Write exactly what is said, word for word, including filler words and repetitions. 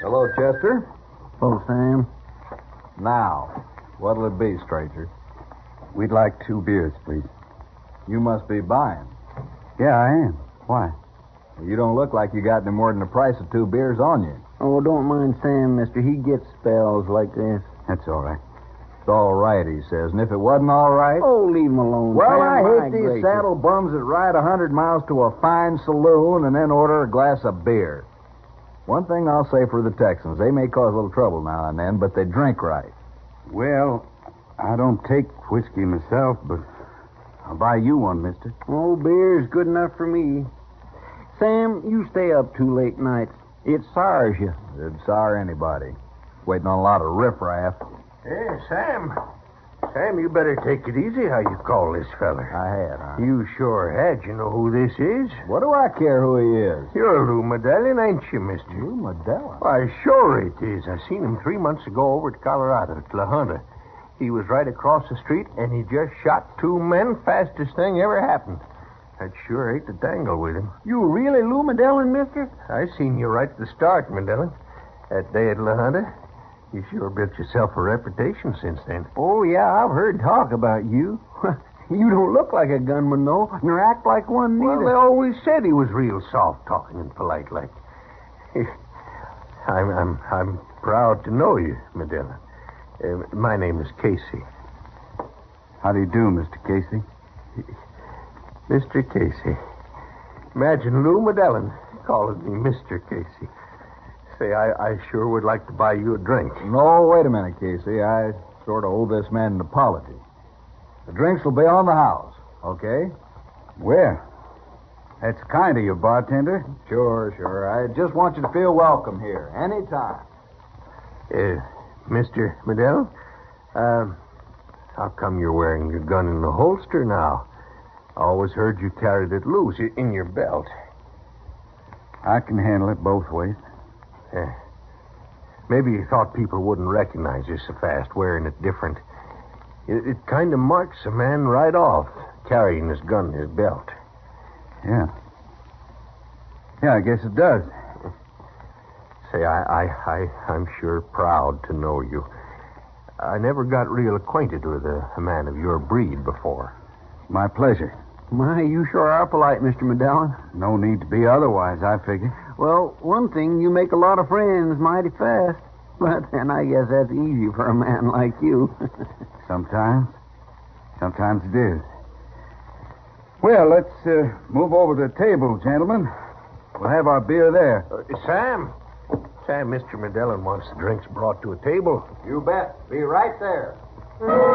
Hello, Chester. Hello, Sam. Now, what'll it be, stranger? We'd like two beers, please. You must be buying. Yeah, I am. Why? You don't look like you got any more than the price of two beers on you. Oh, don't mind Sam, mister. He gets spells like this. That's all right. It's all right, he says. And if it wasn't all right... Oh, leave him alone, Well, Sam. I My hate these gracious. saddle bums that ride a hundred miles to a fine saloon and then order a glass of beer. One thing I'll say for the Texans, they may cause a little trouble now and then, but they drink right. Well, I don't take whiskey myself, but I'll buy you one, mister. Oh, beer's good enough for me. Sam, you stay up too late nights. It sours you. It'd sour anybody. Waiting on a lot of riffraff. Hey, Sam. Sam, you better take it easy how you call this feller. I had, huh? You sure had. You know who this is? What do I care who he is? You're Lou Medallion, ain't you, mister? Lou Medallion? Why, sure it is. I seen him three months ago over at Colorado, at La Junta. He was right across the street, and he just shot two men. Fastest thing ever happened. I'd sure hate to tangle with him. You really Lou Medallion, mister? I seen you right at the start, Medallion. That day at La Junta. You sure built yourself a reputation since then. Oh, yeah, I've heard talk about you. You don't look like a gunman, though, nor act like one neither. Well, they always said he was real soft-talking and polite like. I'm, I'm, I'm proud to know you, Medallion. Uh, my name is Casey. How do you do, Mister Casey? Mister Casey. Imagine Lou Medallion calling me Mister Casey. Say, I, I sure would like to buy you a drink. No, wait a minute, Casey. I sort of owe this man an apology. The drinks will be on the house, okay? Well, that's kind of you, bartender. Sure, sure. I just want you to feel welcome here, anytime. Uh, Mister Medallion, um, how come you're wearing your gun in the holster now? I always heard you carried it loose in your belt. I can handle it both ways. Yeah. Maybe you thought people wouldn't recognize you so fast wearing it different. It, it kind of marks a man right off, carrying his gun in his belt. Yeah. Yeah, I guess it does. Say, I, I, I, I'm sure proud to know you. I never got real acquainted with a, a man of your breed before. My pleasure. My, you sure are polite, Mister Medallion. No need to be otherwise, I figure. Well, one thing, you make a lot of friends mighty fast. But then I guess that's easy for a man like you. Sometimes. Sometimes it is. Well, let's uh, move over to the table, gentlemen. We'll have our beer there. Uh, Sam. Sam, Mister Medallion wants the drinks brought to a table. You bet. Be right there.